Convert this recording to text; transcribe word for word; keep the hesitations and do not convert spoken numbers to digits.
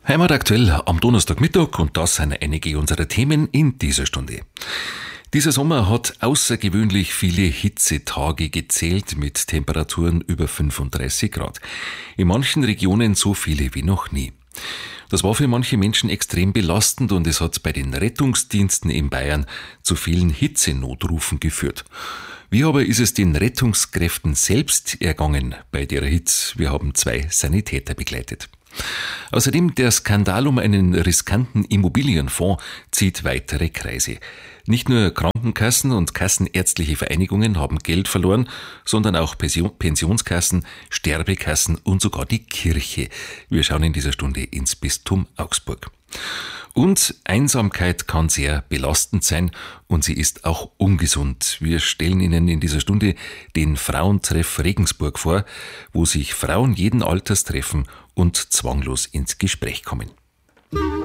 Heimat aktuell am Donnerstagmittag und das sind einige unserer Themen in dieser Stunde. Dieser Sommer hat außergewöhnlich viele Hitzetage gezählt mit Temperaturen über fünfunddreißig Grad. In manchen Regionen so viele wie noch nie. Das war für manche Menschen extrem belastend und es hat bei den Rettungsdiensten in Bayern zu vielen Hitzenotrufen geführt. Wie aber ist es den Rettungskräften selbst ergangen bei der Hitze? Wir haben zwei Sanitäter begleitet. Außerdem der Skandal um einen riskanten Immobilienfonds zieht weitere Kreise. Nicht nur Krankenkassen und kassenärztliche Vereinigungen haben Geld verloren, sondern auch Pensionskassen, Sterbekassen und sogar die Kirche. Wir schauen in dieser Stunde ins Bistum Augsburg. Und Einsamkeit kann sehr belastend sein und sie ist auch ungesund. Wir stellen Ihnen in dieser Stunde den Frauentreff Regensburg vor, wo sich Frauen jeden Alters treffen und zwanglos ins Gespräch kommen.